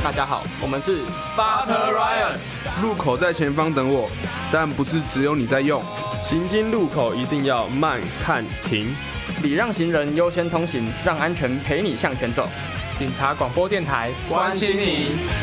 大家好，我们是 Butter Riot。 路口在前方等我，但不是只有你在用。 行经路口一定要慢看停， 礼让行人优先通行，让安全陪你向前走。 警察广播电台，关心你。